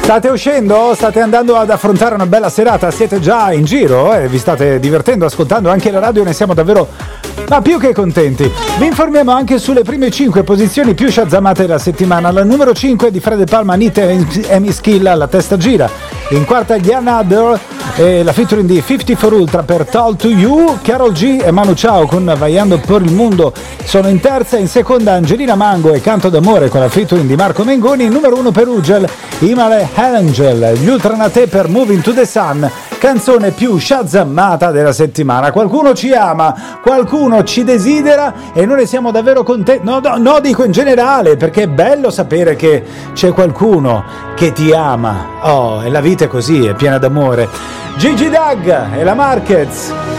State uscendo? State andando ad affrontare una bella serata? Siete già in giro? Vi state divertendo ascoltando anche la radio? Ne siamo davvero più che contenti. Vi informiamo anche sulle prime 5 posizioni più shazzamate della settimana. La numero 5 di Fred De Palma, Anita e Mischilla, La testa gira. In quarta Diana Adler e la featuring di 54 Ultra per Talk to You. Karol G e Manu Chao con Vaiando per il mondo sono in terza. In seconda Angelina Mango e Canto d'amore con la featuring di Marco Mengoni. Numero 1 per Ugel, Imale Angel, gli Ultranate per Moving to the Sun, canzone più shazzamata della settimana. Qualcuno ci ama, qualcuno ci desidera e noi ne siamo davvero contenti. No, dico in generale, perché è bello sapere che c'è qualcuno che ti ama. Oh, e la vita è così, è piena d'amore. Gigi Dag e la Marquez.